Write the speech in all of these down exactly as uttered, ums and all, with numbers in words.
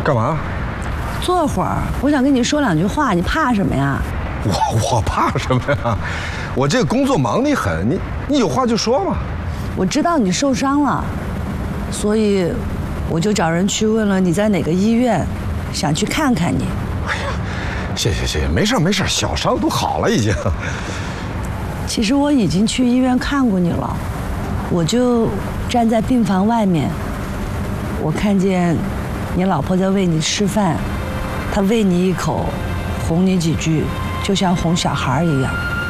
干嘛？ 坐会儿，我想跟你说两句话，你怕什么呀？ 我我怕什么呀？我这个工作忙得很，你你有话就说嘛。 我知道你受伤了，所以我就找人去问了你在哪个医院，想去看看你。 哎呀，谢谢谢谢，没事没事，小伤都好了已经。 其实我已经去医院看过你了，我就站在病房外面，我看见你老婆在喂你吃饭，她喂你一口，哄你几句，就像哄小孩一样。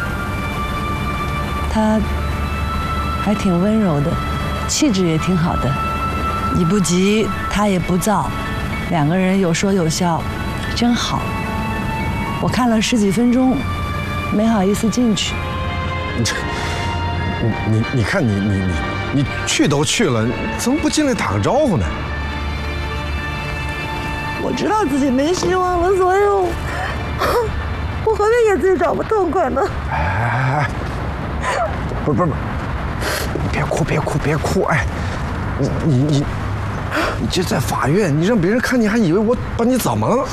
她还挺温柔的，气质也挺好的，你不急，她也不躁，两个人有说有笑，真好。我看了十几分钟，没好意思进去。 你这，你你你看你你你你去都去了，怎么不进来打个招呼呢？ 我知道自己没希望了，所以我我何必给自己找不痛快呢？ 哎哎哎，不是不是不是，你别哭别哭别哭，哎，你你你你这在法院，你让别人看你还以为我把你怎么了？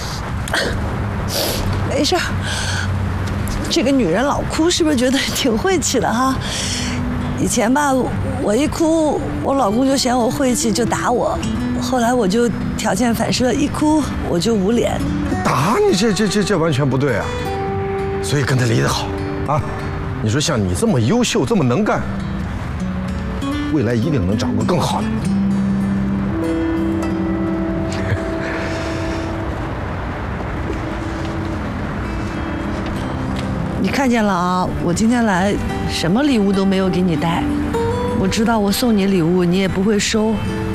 没事，这个女人老哭，是不是觉得挺晦气的哈？以前吧，我一哭，我老公就嫌我晦气，就打我。后来我就条件反射，一哭我就捂脸。 打你这这这这完全不对啊！所以跟他离得好啊！你说像你这么优秀，这么能干，未来一定能找个更好的。 你看见了啊！我今天来，什么礼物都没有给你带。我知道我送你礼物，你也不会收。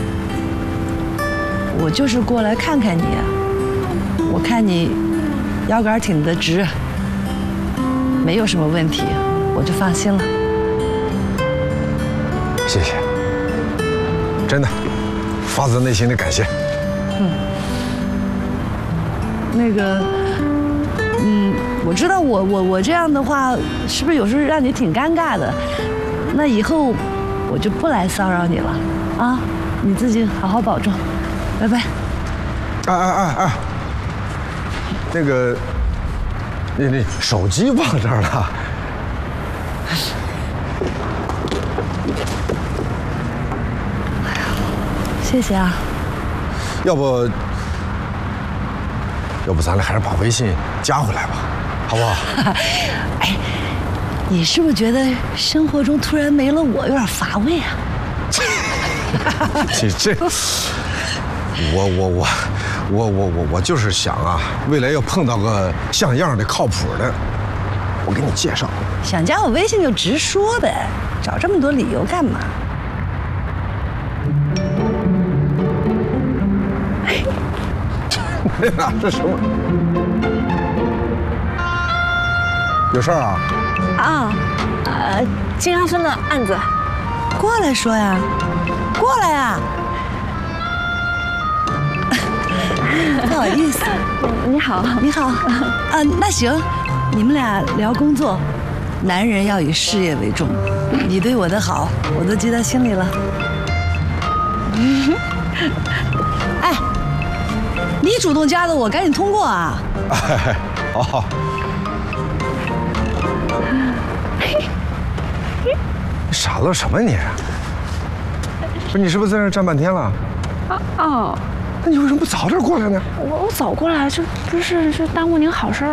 我就是过来看看你，我看你腰杆挺得直，没有什么问题，我就放心了。 谢谢，真的，发自内心的感谢。 嗯，那个，嗯，我知道我我我这样的话，是不是有时候让你挺尴尬的？那以后我就不来骚扰你了啊！你自己好好保重，拜拜。 哎哎哎哎，那个，你你手机忘这儿了。 谢谢啊。 要不，要不咱俩还是把微信加回来吧，好不好？ 哎，你是不是觉得生活中突然没了我有点乏味啊？ 这这，我我我我我我我就是想啊，未来要碰到个像样的、靠谱的，我给你介绍。 想加我微信就直说呗，找这么多理由干嘛？ 哎呀，这什么？有事儿啊？ 啊，呃，金安生的案子， 过来说呀，过来呀。不好意思， 你好， 你好。啊，那行，你们俩聊工作，男人要以事业为重。你对我的好，我都记在心里了。哎，你主动加的我，赶紧通过啊！ 哎，好好。你傻乐什么你？不是你是不是在那儿站半天了？ 啊哦， 那你为什么不早点过来呢？ 我我早过来，这不是是耽误您好事儿